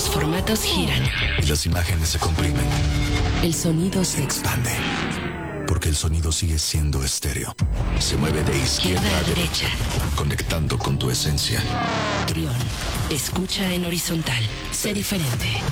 Los formatos giran. Y las imágenes se comprimen. El sonido se expande. Porque el sonido sigue siendo estéreo. Se mueve de izquierda a derecha, conectando con tu esencia. Trión. Escucha en horizontal. Sé diferente.